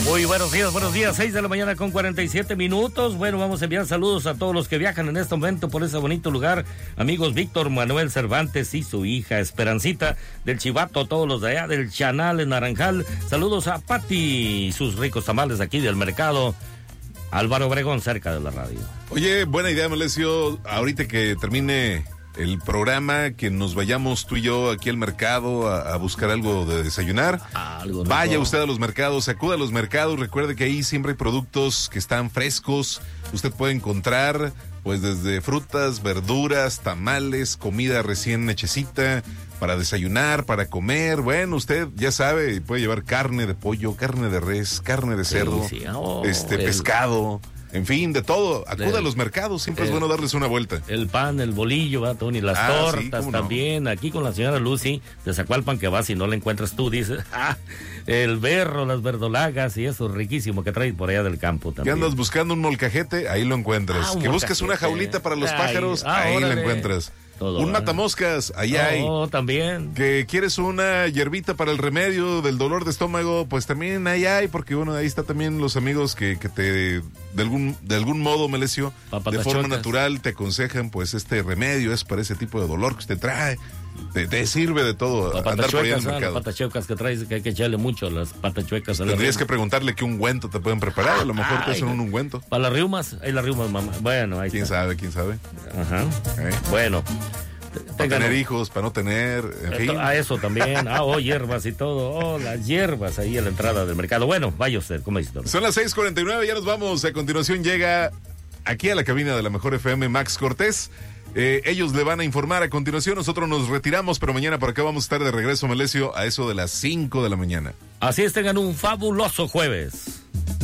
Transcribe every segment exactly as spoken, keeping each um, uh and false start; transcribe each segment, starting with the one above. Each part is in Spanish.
Muy buenos días, buenos días, seis de la mañana con cuarenta y siete minutos. Bueno, vamos a enviar saludos a todos los que viajan en este momento por ese bonito lugar. Amigos Víctor Manuel Cervantes y su hija Esperancita del Chivato, todos los de allá del Chanal en Naranjal. Saludos a Pati y sus ricos tamales aquí del mercado Álvaro Obregón, cerca de la radio. Oye, buena idea, Melesio, ahorita que termine el programa, que nos vayamos tú y yo aquí al mercado a, a buscar algo de desayunar. Ah, algo Vaya rico. usted a los mercados, acuda a los mercados, recuerde que ahí siempre hay productos que están frescos. Usted puede encontrar pues desde frutas, verduras, tamales, comida recién hechecita para desayunar, para comer. Bueno, usted ya sabe, puede llevar carne de pollo, carne de res, carne de cerdo, Sí, sí. Oh, este el- pescado. En fin, de todo. Acuda El- a los mercados, siempre el- es bueno darles una vuelta. El pan, el bolillo, va, Tony, las Ah, sí, tortas cómo no. también. Aquí con la señora Lucy de Zacualpan, que va, si no la encuentras tú, dice. Ah, el berro, las verdolagas y eso riquísimo que trae por allá del campo ¿Qué también. andas buscando un molcajete? Ahí lo encuentras. Ah, un que busques una molcajete. jaulita para los Ay, pájaros, ah, ahí la órale. encuentras. Todo, un ¿verdad? matamoscas, ahí hay. Oh, también. Que quieres una hierbita para el remedio del dolor de estómago, pues también ahí hay, porque bueno, ahí está también los amigos que, que te, de algún, de algún modo, Melesio, de Papatachuecas. forma natural te aconsejan, pues este remedio es para ese tipo de dolor que usted trae. Te, te sirve de todo andar por ahí en Patachuecas, el ah, las mercado. patachuecas que traes, que hay que echarle mucho a las patachuecas. a la Tendrías riuma. que preguntarle qué ungüento te pueden preparar, a lo mejor te Ay, hacen un no. ungüento. Para las riumas, hay las riumas, mamá. Bueno, ahí ¿Quién está. sabe, quién sabe? Ajá. ¿Eh? Bueno. Para Tengan- tener hijos, para no tener, en fin. Esto- A eso también. Ah, oh, hierbas y todo. Oh, las hierbas ahí a la entrada del mercado. Bueno, vaya usted, ¿cómo dice? Son las seis cuarenta y nueve, ya nos vamos. A continuación llega aquí a la cabina de la Mejor F M Max Cortés. Eh, ellos le van a informar a continuación. Nosotros nos retiramos, pero mañana por acá vamos a estar de regreso, Melesio, a eso de las cinco de la mañana. Así es, tengan un fabuloso jueves.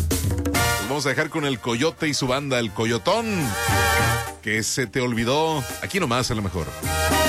Nos vamos a dejar con el Coyote y su banda, el Coyotón. Que se te olvidó. Aquí nomás, a lo mejor.